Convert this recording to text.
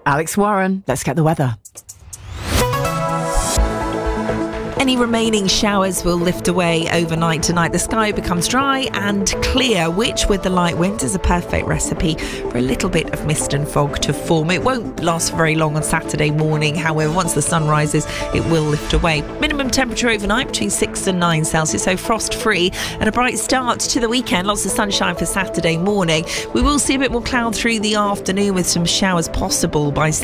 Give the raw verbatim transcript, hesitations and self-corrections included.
Alex Warren, let's get the weather. Any remaining showers will lift away overnight tonight. The sky becomes dry and clear, which with the light wind is a perfect recipe for a little bit of mist and fog to form. It won't last for very long on Saturday morning. However, once the sun rises, it will lift away. Minimum temperature overnight between six and nine Celsius, so frost-free and a bright start to the weekend. Lots of sunshine for Saturday morning. We will see a bit more cloud through the afternoon with some showers possible by